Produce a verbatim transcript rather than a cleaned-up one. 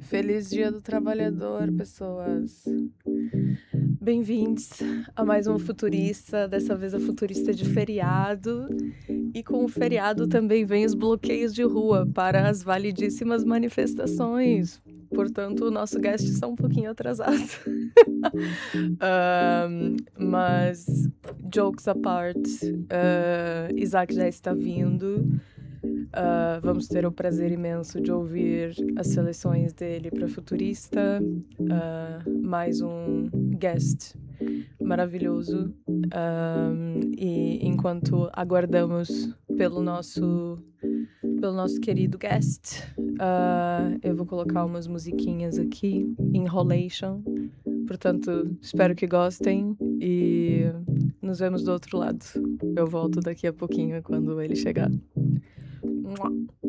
Feliz Dia do Trabalhador, pessoas. Bem-vindos a mais um Futurista, dessa vez a Futurista de feriado. E com o feriado também vem os bloqueios de rua para as validíssimas manifestações. Portanto, o nosso guest está um pouquinho atrasado. um, mas, jokes apart, uh, Isaac já está vindo. Uh, vamos ter o prazer imenso de ouvir as seleções dele para Futurista. Uh, mais um guest maravilhoso. Um, e enquanto aguardamos pelo nosso, pelo nosso querido guest, uh, eu vou colocar umas musiquinhas aqui, Inhalation. Portanto, espero que gostem e nos vemos do outro lado. Eu volto daqui a pouquinho quando ele chegar. Mua.